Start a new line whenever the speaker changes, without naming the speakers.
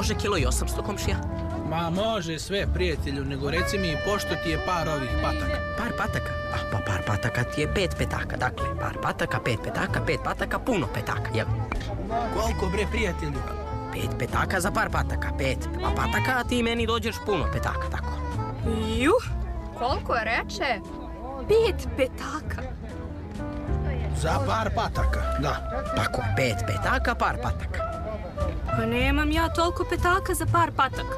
može kilo i 800, komšija?
Ma može sve, prijatelju, nego reci mi pošto ti je par ovih pataka.
Par pataka? Pa par pataka ti je 5 petaka. Dakle, par pataka, 5 petaka, 5 pataka, puno petaka, jel?
Koliko bre, prijatelju?
5 petaka za par pataka, 5 pataka, a ti meni dođeš puno petaka, tako.
Koliko reče? 5 petaka.
Za par pataka, da.
Tako, 5 petaka, par pataka.
Pa nemam ja toliko petaka za par pataka.